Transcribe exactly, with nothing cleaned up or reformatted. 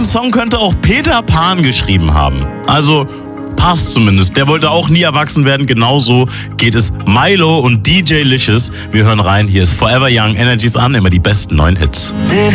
Diesen Song könnte auch Peter Pan geschrieben haben. Also passt zumindest. Der wollte auch nie erwachsen werden. Genauso geht es Milo und D J Licious. Wir hören rein. Hier ist Forever Young, Energies an, immer die besten neuen Hits.